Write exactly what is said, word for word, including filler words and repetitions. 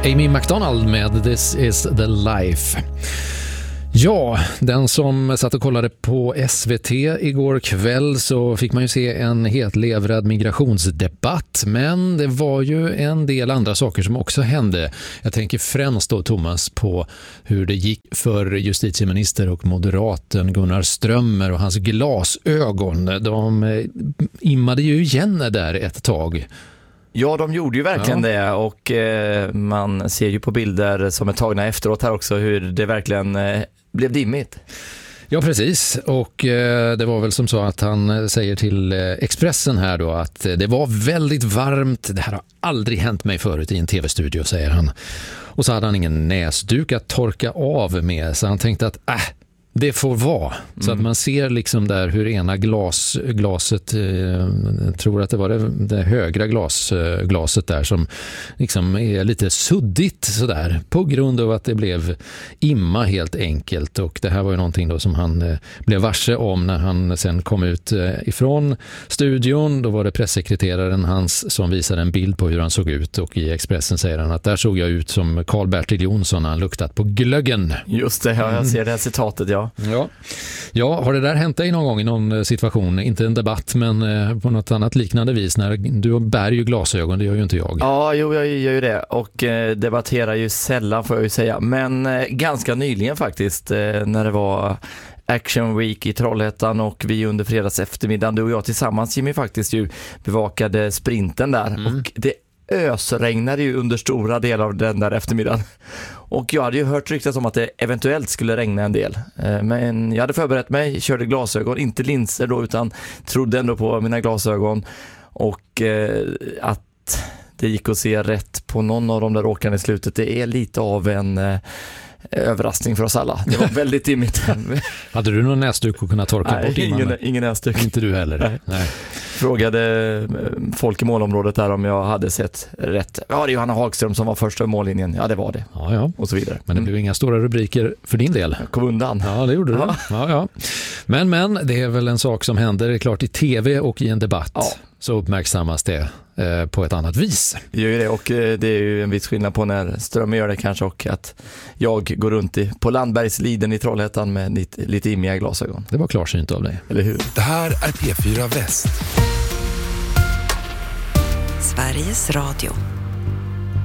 Amy McDonald med This is the life. Ja, den som satt och kollade på S V T igår kväll så fick man ju se en hetlevrad migrationsdebatt, men det var ju en del andra saker som också hände. Jag tänker främst då, Thomas, på hur det gick för justitieminister och moderaten Gunnar Strömmer och hans glasögon. De immade ju igen där ett tag. Ja, de gjorde ju verkligen ja. det och eh, man ser ju på bilder som är tagna efteråt här också hur det verkligen eh, blev dimmigt. Ja, precis. Och eh, det var väl som så att han säger till eh, Expressen här då att eh, det var väldigt varmt. Det här har aldrig hänt mig förut i en tv-studio, säger han. Och så hade han ingen näsduk att torka av med, så han tänkte att äh, det får vara. Så mm. att man ser liksom där hur ena glas, glaset, eh, jag tror att det var det, det högra glas, eh, glaset där som liksom är lite suddigt sådär på grund av att det blev imma helt enkelt. Och det här var ju någonting då som han eh, blev varse om när han sen kom ut eh, ifrån studion. Då var det pressekreteraren hans som visade en bild på hur han såg ut, och i Expressen säger han att där såg jag ut som Karl-Bertil Jonsson när han luktat på glöggen. Just det, ja, jag ser det här citatet, ja. Ja. ja, har det där hänt dig någon gång i någon situation? Inte en debatt, men eh, på något annat liknande vis. När du bär ju glasögon, det gör ju inte jag. Ja, jo, jag gör ju det och eh, debatterar ju sällan, får jag ju säga. Men eh, ganska nyligen faktiskt, eh, när det var Action Week i Trollhättan och vi under fredags eftermiddag, du och jag tillsammans, Jimmy, faktiskt ju bevakade sprinten där. Mm. Och det ösregnade ju under stora delar av den där eftermiddagen. Och jag hade ju hört ryktas om att det eventuellt skulle regna en del. Men jag hade förberett mig, körde glasögon, inte linser då, utan trodde ändå på mina glasögon. Och eh, att det gick att se rätt på någon av de där åkarna i slutet, det är lite av en eh, överraskning för oss alla. Det var väldigt dimmigt. Hade du någon näsduk att kunna torka Nej, bort innan? Ingen, ingen näsduk. Inte du heller? Nej. Nej. Frågade folk i målområdet där om jag hade sett rätt. Ja, det är Johanna Hagström som var första i mållinjen. Ja, det var det. Ja, ja. Och så vidare. Men det blev inga stora rubriker för din del. Jag kom undan. Ja, det gjorde du. Ja. Ja, ja. Men, men det är väl en sak som händer, det är klart, i tv och i en debatt. Ja. Så uppmärksammas det eh, på ett annat vis. Det gör ju det, och eh, det är ju en viss skillnad på när Strömmer gör det kanske, och att jag går runt i, på Landbergsliden i Trollhättan med lite, lite immiga glasögon. Det var klarsynt av dig. Eller hur? Det här är P fyra Väst. Sveriges Radio.